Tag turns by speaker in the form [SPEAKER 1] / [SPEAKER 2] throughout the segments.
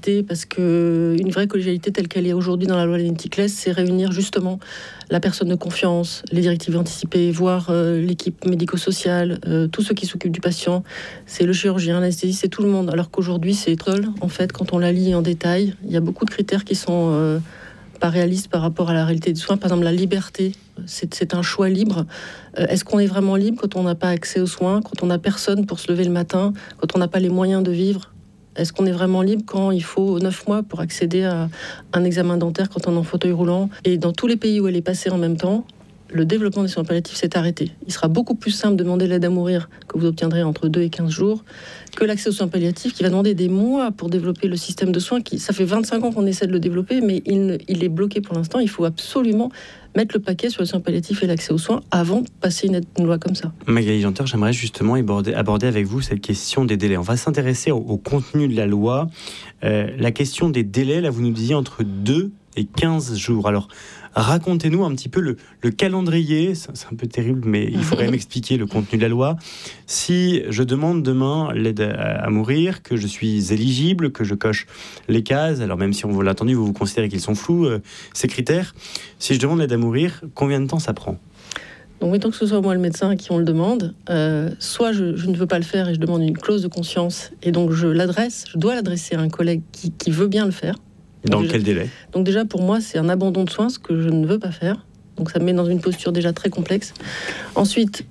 [SPEAKER 1] collégialité, parce qu'une vraie collégialité telle qu'elle est aujourd'hui dans la loi Lennetti-Claes, c'est réunir justement la personne de confiance, les directives anticipées, voire l'équipe médico-sociale, tous ceux qui s'occupent du patient, c'est le chirurgien, l'anesthésiste, c'est tout le monde. Alors qu'aujourd'hui, c'est seul, en fait, quand on la lit en détail, il y a beaucoup de critères qui sont pas réalistes par rapport à la réalité des soins. Par exemple, la liberté, c'est un choix libre. Est-ce qu'on est vraiment libre quand on n'a pas accès aux soins, quand on n'a personne pour se lever le matin, quand on n'a pas les moyens de vivre ? Est-ce qu'on est vraiment libre quand il faut 9 mois pour accéder à un examen dentaire quand on est en fauteuil roulant ? Et dans tous les pays où elle est passée en même temps, le développement des soins palliatifs s'est arrêté. Il sera beaucoup plus simple de demander l'aide à mourir que vous obtiendrez entre 2 et 15 jours que l'accès aux soins palliatifs qui va demander des mois pour développer le système de soins. Ça fait 25 ans qu'on essaie de le développer, mais il est bloqué pour l'instant. Il faut absolument mettre le paquet sur les soins palliatifs et l'accès aux soins avant de passer une loi comme ça.
[SPEAKER 2] Magali Janter, j'aimerais justement aborder avec vous cette question des délais. On va s'intéresser au contenu de la loi. La question des délais, là, vous nous disiez entre 2 et 15 jours. Alors, racontez-nous un petit peu le calendrier. C'est un peu terrible, mais il faudrait m'expliquer le contenu de la loi. Si je demande demain l'aide à mourir, que je suis éligible, que je coche les cases, alors même si on vous l'a entendu, vous considérez qu'ils sont flous, ces critères. Si je demande l'aide à mourir, combien de temps ça prend ?
[SPEAKER 1] Donc, mettons que ce soit moi le médecin à qui on le demande, soit je ne veux pas le faire et je demande une clause de conscience, et donc je dois l'adresser à un collègue qui veut bien le faire.
[SPEAKER 2] Dans quel délai ?
[SPEAKER 1] Donc déjà, pour moi, c'est un abandon de soins, ce que je ne veux pas faire. Donc ça me met dans une posture déjà très complexe. Ensuite,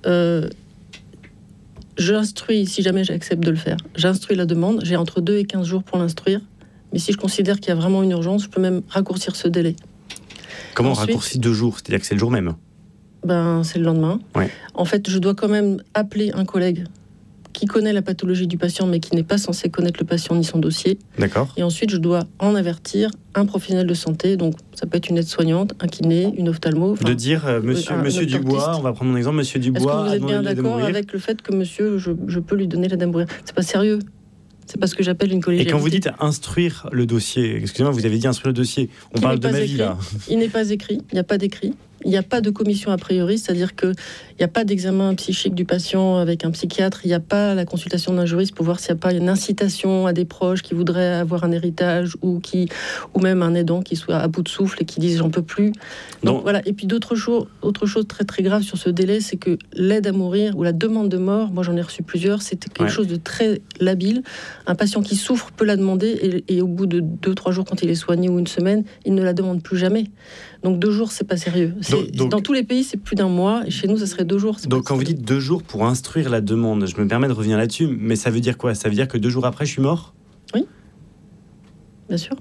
[SPEAKER 1] j'instruis, si jamais j'accepte de le faire, j'instruis la demande. J'ai entre 2 et 15 jours pour l'instruire. Mais si je considère qu'il y a vraiment une urgence, je peux même raccourcir ce délai.
[SPEAKER 2] Comment on raccourcit 2 jours ? C'est-à-dire que c'est le jour même ?
[SPEAKER 1] C'est le lendemain.
[SPEAKER 2] Ouais.
[SPEAKER 1] En fait, je dois quand même appeler un collègue qui connaît la pathologie du patient, mais qui n'est pas censé connaître le patient ni son dossier.
[SPEAKER 2] D'accord.
[SPEAKER 1] Et ensuite, je dois en avertir un professionnel de santé. Donc, ça peut être une aide-soignante, un kiné, une ophtalmo.
[SPEAKER 2] De dire, monsieur Dubois, on va prendre mon exemple, monsieur Dubois...
[SPEAKER 1] Est-ce que vous êtes bien d'accord avec le fait que monsieur, je peux lui donner l'aide à mourir ? C'est pas sérieux. C'est pas ce que j'appelle une collégialité.
[SPEAKER 2] Et quand vous dites instruire le dossier, excusez-moi, vous avez dit instruire le dossier, on parle de ma vie, là.
[SPEAKER 1] Il n'est pas écrit, il n'y a pas d'écrit. Il n'y a pas de commission a priori, c'est-à-dire qu'il n'y a pas d'examen psychique du patient avec un psychiatre, il n'y a pas la consultation d'un juriste pour voir s'il n'y a pas une incitation à des proches qui voudraient avoir un héritage ou même un aidant qui soit à bout de souffle et qui disent j'en peux plus. Donc voilà. Et puis autre chose très très grave sur ce délai, c'est que l'aide à mourir ou la demande de mort, moi j'en ai reçu plusieurs, c'était quelque chose de très labile. Un patient qui souffre peut la demander et au bout de 2-3 jours quand il est soigné ou une semaine, il ne la demande plus jamais. Donc 2 jours, c'est pas sérieux. Donc, dans tous les pays, c'est plus d'1 mois. Et chez nous, ça serait 2 jours.
[SPEAKER 2] Donc quand vous dites 2 jours pour instruire la demande, je me permets de revenir là-dessus, mais ça veut dire quoi ? Ça veut dire que 2 jours après, je suis mort ?
[SPEAKER 1] Oui, bien sûr.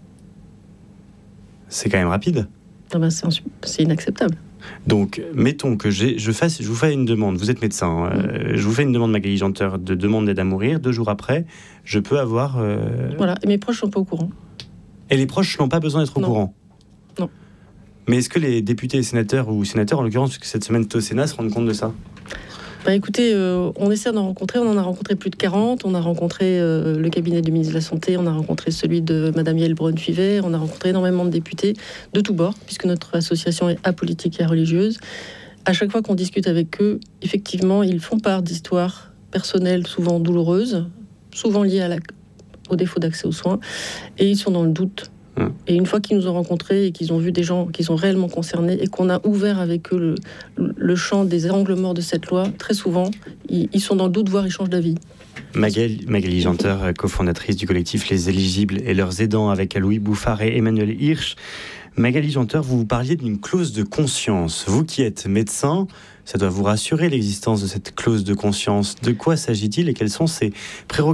[SPEAKER 2] C'est quand même rapide.
[SPEAKER 1] C'est inacceptable.
[SPEAKER 2] Donc, mettons que je vous fais une demande. Vous êtes médecin. Je vous fais une demande, Magali Janter, de demande d'aide à mourir. 2 jours après, je peux avoir...
[SPEAKER 1] Voilà, et mes proches ne sont pas au courant.
[SPEAKER 2] Et les proches n'ont pas besoin d'être au courant ?
[SPEAKER 1] Non.
[SPEAKER 2] Mais est-ce que les députés et sénateurs, ou sénateurs en l'occurrence, puisque cette semaine tu es au Sénat, se rendent compte de ça ?
[SPEAKER 1] Écoutez, on essaie d'en rencontrer, on en a rencontré plus de 40, on a rencontré le cabinet du ministre de la Santé, on a rencontré celui de Madame Yael Braun-Pivet, on a rencontré énormément de députés de tous bords, puisque notre association est apolitique et religieuse. À chaque fois qu'on discute avec eux, effectivement, ils font part d'histoires personnelles souvent douloureuses, souvent liées au défaut d'accès aux soins, et ils sont dans le doute. Et une fois qu'ils nous ont rencontrés et qu'ils ont vu des gens qui sont réellement concernés et qu'on a ouvert avec eux le champ des angles morts de cette loi, très souvent, ils sont dans le doute, voire ils changent d'avis.
[SPEAKER 2] Magali Janter, cofondatrice du collectif Les Éligibles et leurs aidants avec Louis Bouffard et Emmanuel Hirsch. Magali Janter, vous parliez d'une clause de conscience. Vous qui êtes médecin, ça doit vous rassurer l'existence de cette clause de conscience. De quoi s'agit-il et quelles sont ses prérogatives ?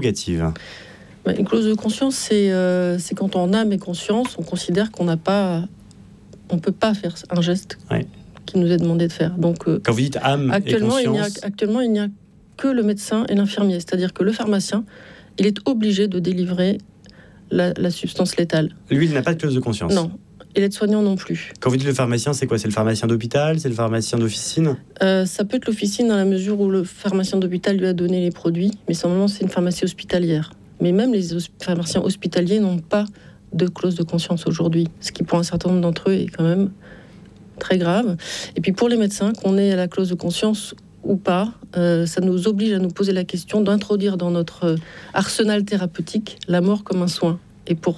[SPEAKER 1] Une clause de conscience, c'est quand on a âme et conscience, on considère qu'on peut pas faire un geste qui nous est demandé de faire. Donc,
[SPEAKER 2] quand vous dites âme et conscience...
[SPEAKER 1] Actuellement, il n'y a que le médecin et l'infirmier. C'est-à-dire que le pharmacien, il est obligé de délivrer la substance létale.
[SPEAKER 2] Lui, il n'a pas de clause de conscience.
[SPEAKER 1] Non. Et l'aide-soignant non plus.
[SPEAKER 2] Quand vous dites le pharmacien, c'est quoi ? C'est le pharmacien d'hôpital ? C'est le pharmacien d'officine ?
[SPEAKER 1] Ça peut être l'officine dans la mesure où le pharmacien d'hôpital lui a donné les produits, mais normalement, c'est une pharmacie hospitalière. Mais même les pharmaciens hospitaliers n'ont pas de clause de conscience aujourd'hui, ce qui pour un certain nombre d'entre eux est quand même très grave. Et puis pour les médecins, qu'on ait la clause de conscience ou pas, ça nous oblige à nous poser la question d'introduire dans notre arsenal thérapeutique la mort comme un soin. Et pour